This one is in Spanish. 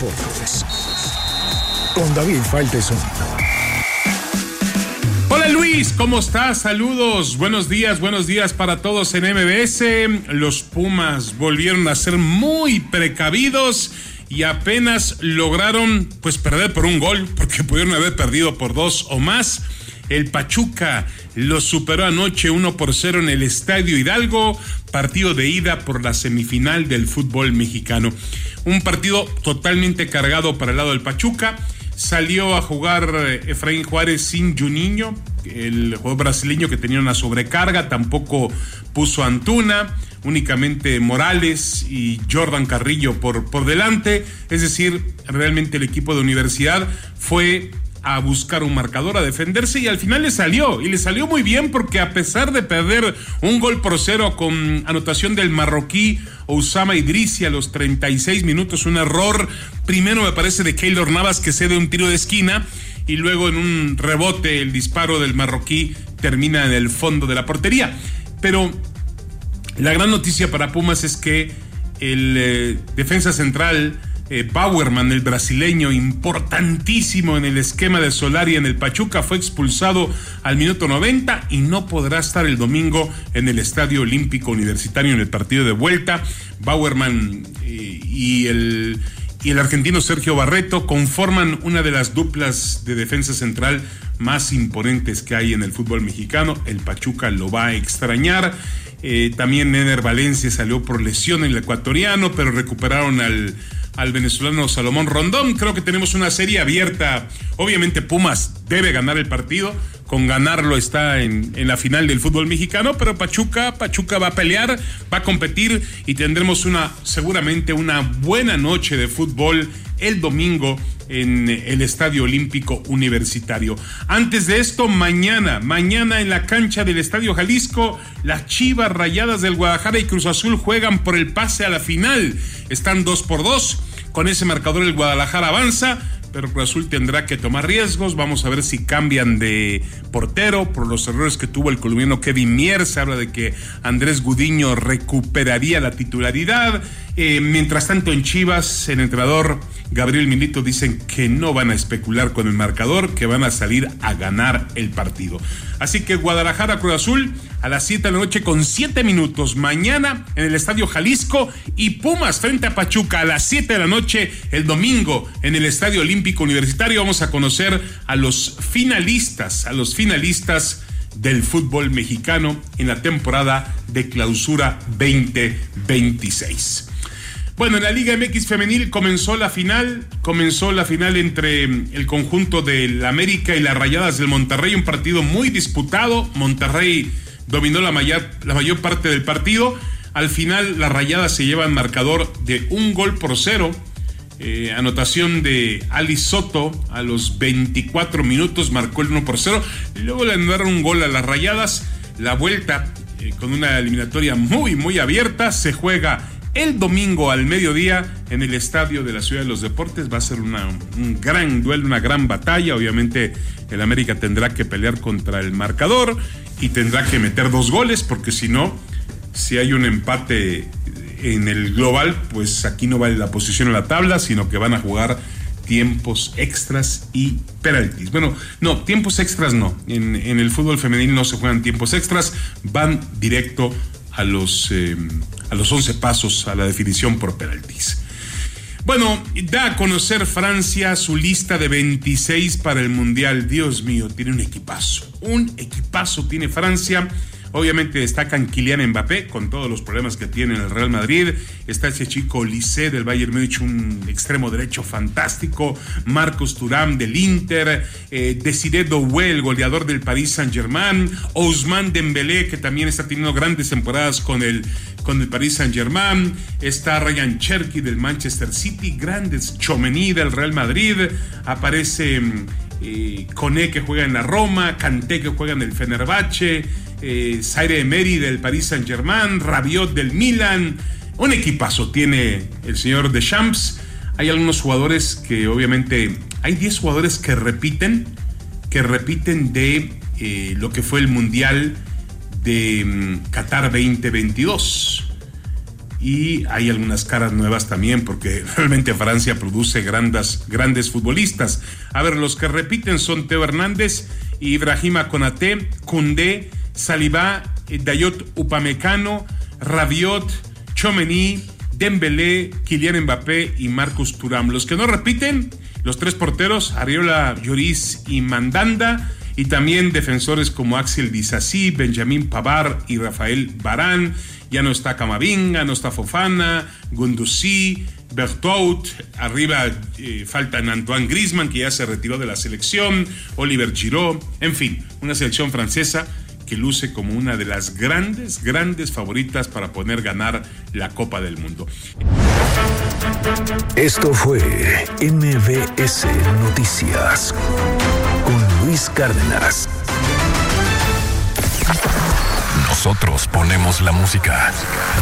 Deportes, con David Faitelson. Hola Luis, ¿cómo estás? Saludos, buenos días para todos en MBS. Los Pumas volvieron a ser muy precavidos y apenas lograron perder por un gol, porque pudieron haber perdido por 2 o más. El Pachuca los superó anoche 1-0 en el Estadio Hidalgo, partido de ida por la semifinal del fútbol mexicano. Un partido totalmente cargado para el lado del Pachuca. Salió a jugar Efraín Juárez sin Juninho, el jugador brasileño que tenía una sobrecarga. Tampoco puso a Antuna, únicamente Morales y Jordan Carrillo por delante. Es decir, realmente el equipo de Universidad fue a buscar un marcador, a defenderse, y al final le salió muy bien, porque a pesar de perder 1-0 con anotación del marroquí Oussama Idrissi a los 36 minutos, un error primero me parece de Keylor Navas, que cede un tiro de esquina, y luego en un rebote el disparo del marroquí termina en el fondo de la portería. Pero la gran noticia para Pumas es que el defensa central Bauerman, el brasileño, importantísimo en el esquema de Solari en el Pachuca, fue expulsado al minuto 90 y no podrá estar el domingo en el Estadio Olímpico Universitario en el partido de vuelta. Bauerman y el argentino Sergio Barreto conforman una de las duplas de defensa central más imponentes que hay en el fútbol mexicano. El Pachuca lo va a extrañar. También Ener Valencia salió por lesión en el ecuatoriano, pero recuperaron al venezolano Salomón Rondón. Creo que tenemos una serie abierta. Obviamente Pumas debe ganar el partido, con ganarlo está en la final del fútbol mexicano, pero Pachuca va a pelear, va a competir, y tendremos seguramente una buena noche de fútbol el domingo en el Estadio Olímpico Universitario. Antes de esto, mañana en la cancha del Estadio Jalisco, las Chivas Rayadas del Guadalajara y Cruz Azul juegan por el pase a la final. Están 2-2. Con ese marcador el Guadalajara avanza, pero Cruz Azul tendrá que tomar riesgos. Vamos a ver si cambian de portero por los errores que tuvo el colombiano Kevin Mier. Se habla de que Andrés Gudiño recuperaría la titularidad. Mientras tanto, en Chivas, el entrenador Gabriel Milito dicen que no van a especular con el marcador, que van a salir a ganar el partido. Así que Guadalajara Cruz Azul a las 7 de la noche con 7 minutos mañana en el Estadio Jalisco, y Pumas frente a Pachuca a las 7 de la noche el domingo en el Estadio Olímpico Universitario. Vamos a conocer a los finalistas del fútbol mexicano en la temporada de Clausura 2026. Bueno, en la Liga MX femenil comenzó la final entre el conjunto del América y las Rayadas del Monterrey, un partido muy disputado. Monterrey dominó la mayor parte del partido. Al final las Rayadas se llevan marcador de 1-0. Anotación de Ali Soto a los 24 minutos, marcó el 1-0. Luego le anularon un gol a las Rayadas. La vuelta con una eliminatoria muy, muy abierta se juega el domingo al mediodía en el Estadio de la Ciudad de los Deportes. Va a ser un gran duelo, una gran batalla. Obviamente el América tendrá que pelear contra el marcador y tendrá que meter 2 goles, porque si no, si hay un empate en el global, pues aquí no vale la posición en la tabla, sino que van a jugar tiempos extras y penaltis. Bueno, no, tiempos extras no. En el fútbol femenil no se juegan tiempos extras, van directo a los 11 pasos, a la definición por penaltis. Bueno, da a conocer Francia su lista de 26 para el Mundial. Dios mío, tiene un equipazo tiene Francia. Obviamente destacan Kylian Mbappé, con todos los problemas que tiene en el Real Madrid. Está ese chico Olise del Bayern Múnich, un extremo derecho fantástico. Marcos Thuram del Inter. Desiré Doué, el goleador del Paris Saint-Germain. Ousmane Dembélé, que también está teniendo grandes temporadas con el Paris Saint-Germain. Está Ryan Cherki del Manchester City. Grandes. Tchouaméni del Real Madrid. Aparece Koné, que juega en la Roma. Kanté, que juega en el Fenerbahce. Zaire Emery del Paris Saint-Germain, Rabiot del Milan. Un equipazo tiene el señor Deschamps. Hay algunos jugadores que obviamente, hay 10 jugadores que repiten de lo que fue el Mundial de Qatar 2022. y hay algunas caras nuevas también, porque realmente Francia produce grandes futbolistas. A ver, los que repiten son Teo Hernández, Ibrahima Konaté, Koundé, Saliba, Dayot Upamecano, Rabiot, Tchouaméni, Dembélé, Kylian Mbappé y Marcus Thuram. Los que no repiten, los 3 porteros, Areola, Lloris y Mandanda, y también defensores como Axel Disasi, Benjamin Pavard y Rafael Varane. Ya no está Camavinga, no está Fofana, Guendouzi, Berthoud. Arriba faltan Antoine Griezmann, que ya se retiró de la selección, Oliver Giroud. En fin, una selección francesa que luce como una de las grandes favoritas para poder ganar la Copa del Mundo. Esto fue MBS Noticias con Luis Cárdenas. Nosotros ponemos la música.